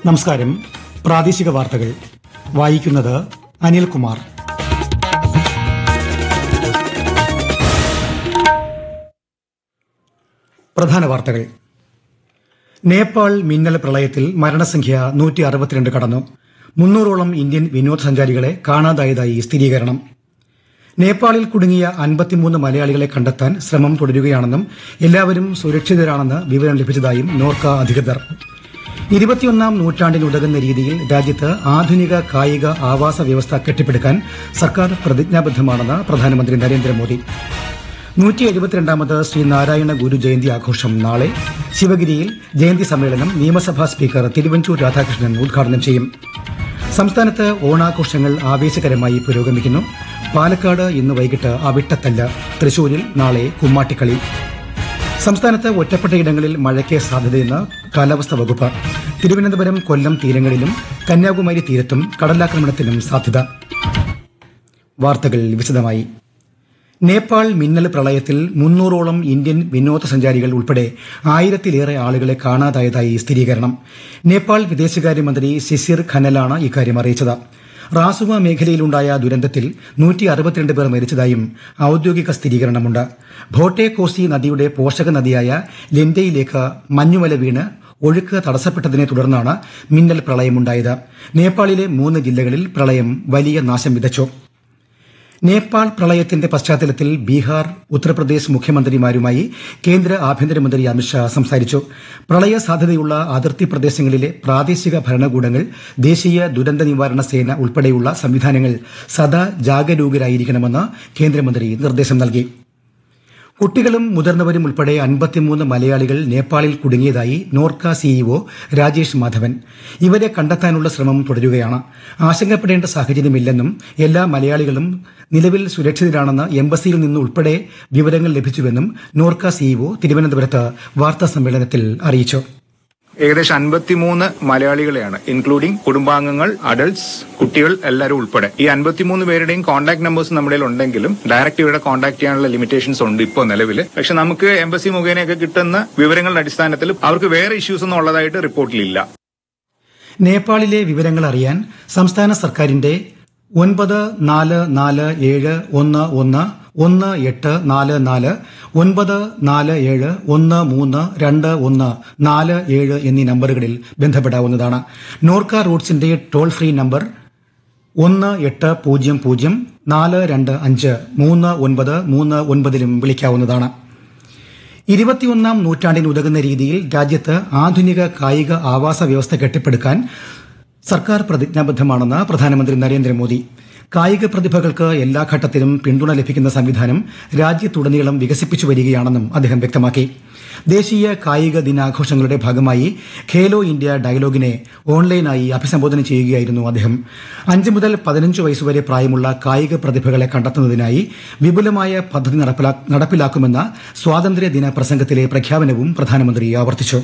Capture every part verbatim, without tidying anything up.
നമസ്കാരം. പ്രാദേശിക വാർത്തകൾ വായിക്കുന്നത് അനിൽകുമാർ. പ്രധാന വാർത്തകൾ. നേപ്പാൾ മിന്നൽ പ്രളയത്തിൽ മരണസംഖ്യ നൂറ്റി അറുപത്തിരണ്ട് കടന്നു. മുന്നൂറോളം ഇന്ത്യൻ വിനോദസഞ്ചാരികളെ കാണാതായതായി സ്ഥിരീകരണം. നേപ്പാളിൽ കുടുങ്ങിയ അൻപത്തിമൂന്ന് മലയാളികളെ കണ്ടെത്താൻ ശ്രമം തുടരുകയാണെന്നും എല്ലാവരും സുരക്ഷിതരാണെന്ന് വിവരം ലഭിച്ചതായും നോർക്ക അധികൃതർ. ഇരുപത്തിയൊന്നാം നൂറ്റാണ്ടിനുതകുന്ന രീതിയിൽ രാജ്യത്ത് ആധുനിക കായിക ആവാസ വ്യവസ്ഥ കെട്ടിപ്പടുക്കാൻ സർക്കാർ പ്രതിജ്ഞാബദ്ധമാണെന്ന് പ്രധാനമന്ത്രി നരേന്ദ്രമോദി. നൂറ്റി എഴുപത്തിരണ്ടാമത് ശ്രീനാരായണ ഗുരു ജയന്തി ആഘോഷം നാളെ. ശിവഗിരിയിൽ ജയന്തി സമ്മേളനം നിയമസഭാ സ്പീക്കർ തിരുവഞ്ചൂർ രാധാകൃഷ്ണൻ ഉദ്ഘാടനം ചെയ്യും. സംസ്ഥാനത്ത് ഓണാഘോഷങ്ങൾ ആവേശകരമായി പുരോഗമിക്കുന്നു. പാലക്കാട് ഇന്ന് വൈകിട്ട് അവിട്ടത്തല്ല്. തൃശൂരിൽ നാളെ കുമ്മാട്ടിക്കളി. സംസ്ഥാനത്ത് ഒറ്റപ്പെട്ടയിടങ്ങളിൽ മഴയ്ക്ക് സാധ്യതയെന്ന് കാലാവസ്ഥാ വകുപ്പ്. തിരുവനന്തപുരം, കൊല്ലം തീരങ്ങളിലും കന്യാകുമാരി തീരത്തും കടലാക്രമണത്തിനും സാധ്യത. വാർത്തകൾ വിശദമായി. നേപ്പാൾ മിന്നൽ പ്രളയത്തിൽ മുന്നൂറോളം ഇന്ത്യൻ വിനോദസഞ്ചാരികൾ ഉൾപ്പെടെ ആയിരത്തിലേറെ ആളുകളെ കാണാതായതായി സ്ഥിരീകരണം. നേപ്പാൾ വിദേശകാര്യമന്ത്രി ശിശിർ ഖനലാണ് ഇക്കാര്യം അറിയിച്ചത്. റാസുവ മേഖലയിലുണ്ടായ ദുരന്തത്തിൽ നൂറ്റി അറുപത്തിരണ്ട് പേർ മരിച്ചതായും ഔദ്യോഗിക സ്ഥിരീകരണമുണ്ട്. ഭോട്ടെ കോസി നദിയുടെ പോഷക നദിയായ ലെൻഡയിലേക്ക് മഞ്ഞുമല വീണ് ഒഴുക്ക് തടസ്സപ്പെട്ടതിനെ തുടർന്നാണ് മിന്നൽ പ്രളയമുണ്ടായത്. നേപ്പാളിലെ മൂന്ന് ജില്ലകളിൽ പ്രളയം വലിയ നാശം വിതച്ചു. നേപ്പാൾ പ്രളയത്തിന്റെ പശ്ചാത്തലത്തിൽ ബീഹാർ, ഉത്തർപ്രദേശ് മുഖ്യമന്ത്രിമാരുമായി കേന്ദ്ര ആഭ്യന്തരമന്ത്രി അമിത്ഷാ സംസാരിച്ചു. പ്രളയ സാധ്യതയുള്ള അതിർത്തി പ്രദേശങ്ങളിലെ പ്രാദേശിക ഭരണകൂടങ്ങൾ, ദേശീയ ദുരന്ത നിവാരണ സേന ഉൾപ്പെടെയുള്ള സംവിധാനങ്ങൾ സദാ ജാഗരൂകരായിരിക്കണമെന്ന് കേന്ദ്രമന്ത്രി നിർദ്ദേശം നൽകി. കുട്ടികളും മുതിർന്നവരും ഉൾപ്പെടെ അൻപത്തിമൂന്ന് മലയാളികൾ നേപ്പാളിൽ കുടുങ്ങിയതായി നോർക്ക സിഇഒ രാജേഷ് മാധവൻ. ഇവരെ കണ്ടെത്താനുള്ള ശ്രമം തുടരുകയാണ്. ആശങ്കപ്പെടേണ്ട സാഹചര്യമില്ലെന്നും എല്ലാ മലയാളികളും നിലവിൽ സുരക്ഷിതരാണെന്ന് എംബസിയിൽ നിന്നുൾപ്പെടെ വിവരങ്ങൾ ലഭിച്ചുവെന്നും നോർക്ക സിഇഒ തിരുവനന്തപുരത്ത് വാർത്താസമ്മേളനത്തിൽ അറിയിച്ചു. ഏകദേശം അൻപത്തിമൂന്ന് മലയാളികളെയാണ്, ഇൻക്ലൂഡിംഗ് കുടുംബാംഗങ്ങൾ, അഡൾട്ട്സ്, കുട്ടികൾ എല്ലാവരും ഉൾപ്പെടെ. ഈ അൻപത്തിമൂന്ന് പേരുടെയും കോൺടാക്ട് നമ്പേഴ്സ് നമ്മുടെ ഉണ്ടെങ്കിലും ഡയറക്റ്റ് ഇവിടെ കോൺടാക്ട് ചെയ്യാനുള്ള ലിമിറ്റേഷൻസ് ഉണ്ട് ഇപ്പോൾ നിലവിൽ. പക്ഷെ നമുക്ക് എംബസി മുഖേനയൊക്കെ കിട്ടുന്ന വിവരങ്ങളുടെ അടിസ്ഥാനത്തിൽ അവർക്ക് വേറെ ഇഷ്യൂസ് ഒന്നും ഉള്ളതായിട്ട് റിപ്പോർട്ടിലില്ല. നേപ്പാളിലെ വിവരങ്ങൾ അറിയാൻ സംസ്ഥാന സർക്കാരിന്റെ ഒൻപത് നാല് നാല് ഏഴ് ഒന്ന് ഒന്ന് ഒന്ന് എട്ട് നാല് നാല്, ഒൻപത് നാല് ഏഴ് ഒന്ന് മൂന്ന് രണ്ട് ഒന്ന് നാല് ഏഴ് എന്നീ നമ്പറുകളിൽ ബന്ധപ്പെടാവുന്നതാണ്. നോർക്ക റൂട്ട്സിന്റെ ടോൾ ഫ്രീ നമ്പർ ഒന്ന് എട്ട് പൂജ്യം പൂജ്യം നാല് രണ്ട് അഞ്ച് മൂന്ന് ഒൻപത് മൂന്ന് ഒൻപതിലും വിളിക്കാവുന്നതാണ്. ഇരുപത്തിയൊന്നാം നൂറ്റാണ്ടിനുതകുന്ന രീതിയിൽ രാജ്യത്ത് ആധുനിക കായിക ആവാസ വ്യവസ്ഥ കെട്ടിപ്പടുക്കാൻ സർക്കാർ പ്രതിജ്ഞാബദ്ധമാണെന്ന് പ്രധാനമന്ത്രി നരേന്ദ്രമോദി. കായിക പ്രതിഭകൾക്ക് എല്ലാ ഘട്ടത്തിലും പിന്തുണ ലഭിക്കുന്ന സംവിധാനം രാജ്യത്തുടനീളം വികസിപ്പിച്ചു വരികയാണെന്നും അദ്ദേഹം വ്യക്തമാക്കി. ദേശീയ കായിക ദിനാഘോഷങ്ങളുടെ ഭാഗമായി ഖേലോ ഇന്ത്യ ഡയലോഗിനെ ഓൺലൈനായി അഭിസംബോധന ചെയ്യുകയായിരുന്നു അദ്ദേഹം. അഞ്ച് മുതൽ പതിനഞ്ച് വയസ്സുവരെ പ്രായമുള്ള കായിക പ്രതിഭകളെ കണ്ടെത്തുന്നതിനായി വിപുലമായ പദ്ധതി നടപ്പിലാക്കുമെന്ന സ്വാതന്ത്ര്യദിന പ്രസംഗത്തിലെ പ്രഖ്യാപനവും പ്രധാനമന്ത്രി ആവർത്തിച്ചു.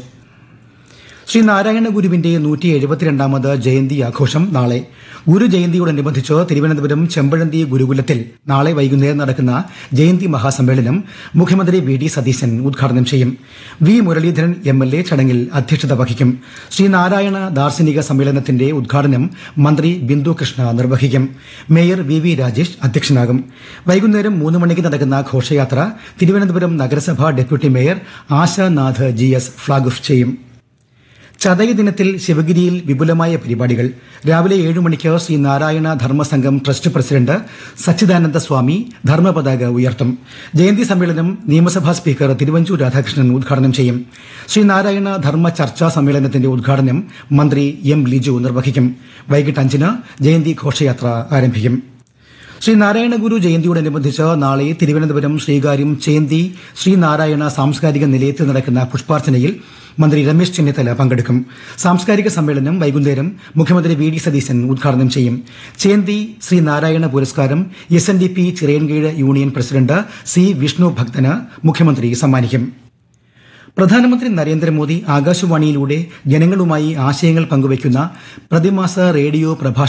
ശ്രീനാരായണ ഗുരുവിന്റെ നൂറ്റി എഴുപത്തിരണ്ടാമത് ജയന്തി ആഘോഷം നാളെ. ഗുരു ജയന്തിയോടനുബന്ധിച്ച് തിരുവനന്തപുരം ചെമ്പഴന്തി ഗുരുകുലത്തിൽ നാളെ വൈകുന്നേരം നടക്കുന്ന ജയന്തി മഹാസമ്മേളനം മുഖ്യമന്ത്രി വി ഡി സതീശൻ ഉദ്ഘാടനം ചെയ്യും. V Muraleedharan M L A ചടങ്ങിൽ അധ്യക്ഷത വഹിക്കും. ശ്രീനാരായണ ദാർശനിക സമ്മേളനത്തിന്റെ ഉദ്ഘാടനം മന്ത്രി ബിന്ദു കൃഷ്ണ നിർവഹിക്കും. Mayor V V Rajesh അധ്യക്ഷനാകും. വൈകുന്നേരം മൂന്ന് മണിക്ക് നടക്കുന്ന ഘോഷയാത്ര തിരുവനന്തപുരം നഗരസഭാ deputy mayor Ashanath G S flag off ചെയ്യും. ചതയ ദിനത്തിൽ ശിവഗിരിയിൽ വിപുലമായ പരിപാടികൾ. രാവിലെ ഏഴു മണിക്ക് ശ്രീനാരായണ ധർമ്മസംഘം ട്രസ്റ്റ് പ്രസിഡന്റ് സച്ചിദാനന്ദ സ്വാമി ധർമ്മപതാക ഉയർത്തും. ജയന്തി സമ്മേളനം നിയമസഭാ സ്പീക്കർ തിരുവഞ്ചൂർ രാധാകൃഷ്ണൻ ഉദ്ഘാടനം ചെയ്യും. ശ്രീനാരായണ ധർമ്മ ചർച്ചാ സമ്മേളനത്തിന്റെ ഉദ്ഘാടനം മന്ത്രി എം ലിജു നിർവഹിക്കും. വൈകിട്ട് അഞ്ചിന് ജയന്തി ഘോഷയാത്ര ആരംഭിക്കും. ശ്രീനാരായണ ഗുരു ജയന്തിയോടനുബന്ധിച്ച് നാളെ തിരുവനന്തപുരം ശ്രീകാര്യം ചേന്തി ശ്രീനാരായണ സാംസ്കാരിക നിലയത്തിൽ നടക്കുന്ന പുഷ്പാർച്ചനയിൽ മന്ത്രി രമേശ് ചെന്നിത്തല പങ്കെടുക്കും. സാംസ്കാരിക സമ്മേളനം വൈകുന്നേരം മുഖ്യമന്ത്രി വി ഡി സതീശൻ ഉദ്ഘാടനം ചെയ്യും. ചേന്തി ശ്രീനാരായണ പുരസ്കാരം S N D P Chirayinkeezhu union president C Vishnu ഭക്തന് മുഖ്യമന്ത്രി സമ്മാനിക്കും. പ്രധാനമന്ത്രി നരേന്ദ്രമോദി ആകാശവാണിയിലൂടെ ജനങ്ങളുമായി ആശയങ്ങൾ പങ്കുവയ്ക്കുന്ന പ്രതിമാസ റേഡിയോ പ്രഭാഷണ